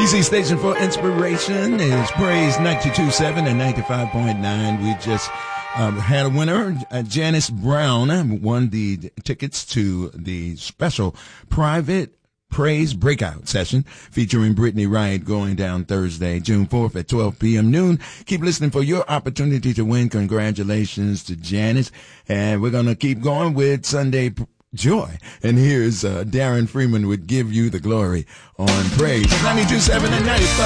easy station for inspiration is Praise 92.7 and 95.9. We just had a winner. Janice Brown won the tickets to the special private Praise Breakout session featuring Brittany Wright going down Thursday, June 4th at 12 p.m. noon. Keep listening for your opportunity to win. Congratulations to Janice. And we're going to keep going with Sunday Joy. And here's Darren Freeman would Give You the Glory on Praise 92.7 and 95.